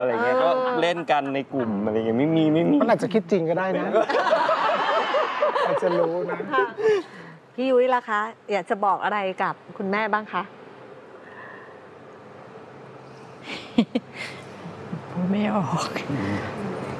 อะไรเงี้ยก็เล่นกันในกลุ่มอะไรเงี้ยไม่มีมันอาจจะคิดจริงก็ได้นะอาจจะรู้นะพี่ยุ้ยล่ะคะอยากจะบอกอะไรกับคุณแม่บ้างคะพูดไม่ออก